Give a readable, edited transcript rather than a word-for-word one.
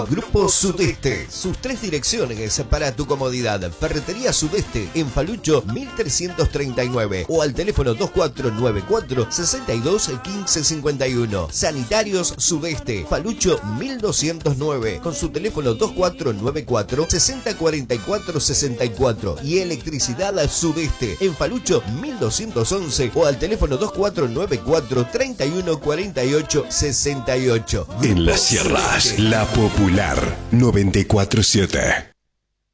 Grupo Sudeste, sus 3 direcciones para tu comodidad. Ferretería Sudeste en Falucho 1339 o al teléfono 2494 62 15 51. Sanitarios Sudeste, Falucho 1209 con su teléfono 2494 60 44 64 y Electricidad Sudeste en Falucho 1211 o al teléfono 2494 31 48 68. En las sierras, La Popular 947.